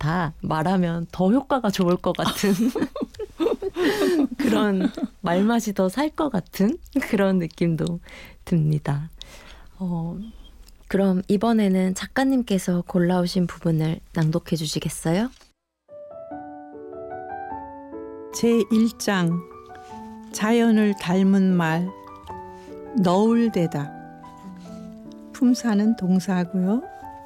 같아. 말하면 더 효과가 좋을 것 같은 그런 말맛이 더 살 것 같은 그런 느낌도 듭니다. 그럼 이번에는 작가님께서 골라오신 부분을 낭독해 주시겠어요? 제1장 자연을 닮은 말 너울대다. 품사는 동사고요.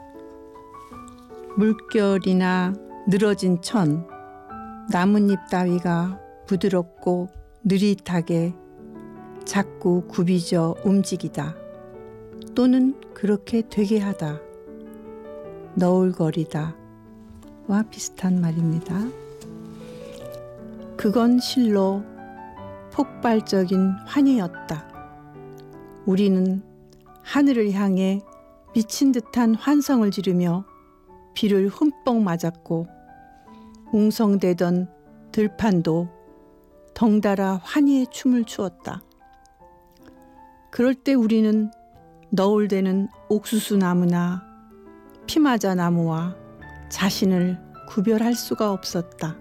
물결이나 늘어진 천, 나뭇잎 따위가 부드럽고 느릿하게 자꾸 굽이져 움직이다. 또는 그렇게 되게 하다. 너울거리다. 와 비슷한 말입니다. 그건 실로 폭발적인 환희였다. 우리는 하늘을 향해 미친 듯한 환성을 지르며 비를 흠뻑 맞았고 웅성대던 들판도 덩달아 환희의 춤을 추었다. 그럴 때 우리는 너울대는 옥수수 나무나 피마자 나무와 자신을 구별할 수가 없었다.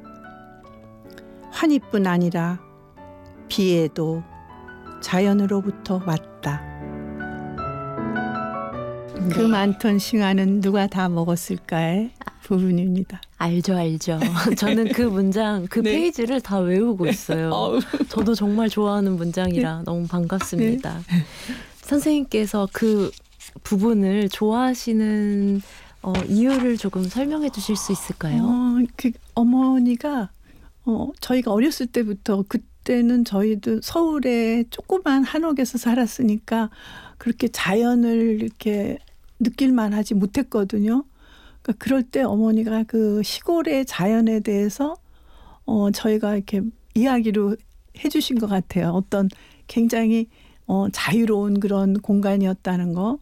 환희뿐 아니라 비애도 자연으로부터 왔다. 그 많던 싱아는 누가 다 먹었을까의 부분입니다. 알죠. 저는 그 문장, 그 네. 페이지를 다 외우고 있어요. 저도 정말 좋아하는 문장이라 너무 반갑습니다. 선생님께서 그 부분을 좋아하시는 이유를 조금 설명해 주실 수 있을까요? 어머니가 저희가 어렸을 때부터 그때는 저희도 서울의 조그만 한옥에서 살았으니까 그렇게 자연을 이렇게 느낄만 하지 못했거든요. 그러니까 그럴 때 어머니가 그 시골의 자연에 대해서 저희가 이렇게 이야기로 해주신 것 같아요. 어떤 굉장히 자유로운 그런 공간이었다는 거.